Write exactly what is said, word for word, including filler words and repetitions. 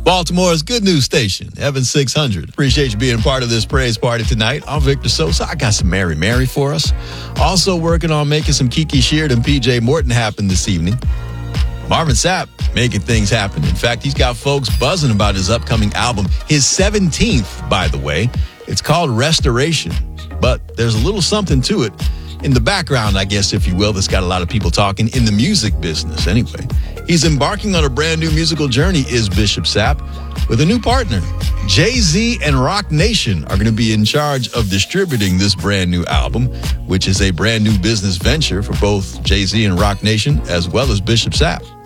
Baltimore's good news station, Evan six hundred. Appreciate you being part of this praise party tonight. I'm Victor Sosa. I got some Mary Mary for us. Also working on making some Kiki Sheard and P J Morton happen this evening. Marvin Sapp making things happen. In fact, he's got folks buzzing about his upcoming album, his seventeenth, by the way. It's called Restoration, but there's a little something to it in the background, I guess, if you will, that's got a lot of people talking in the music business anyway. He's embarking on a brand new musical journey, is Bishop Sapp, with a new partner. Jay-Z and Roc Nation are going to be in charge of distributing this brand new album, which is a brand new business venture for both Jay-Z and Roc Nation, as well as Bishop Sapp.